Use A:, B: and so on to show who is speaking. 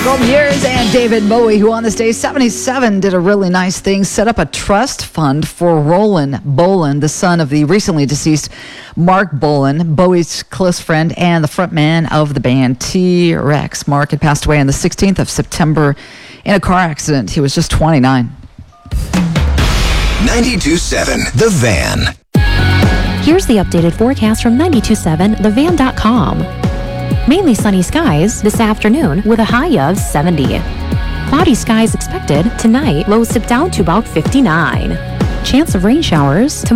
A: Golden Years and David Bowie, who on this day, 77, did a really nice thing, set up a trust fund for Roland Boland, the son of the recently deceased Mark Boland, Bowie's close friend and the frontman of the band T-Rex. Mark had passed away on the 16th of September in a car accident. He was just 29.
B: 92.7 The Van.
C: Here's the updated forecast from 92.7thevan.com. Mainly sunny skies this afternoon with a high of 70. Cloudy skies expected tonight, lows dip down to about 59. Chance of rain showers tomorrow.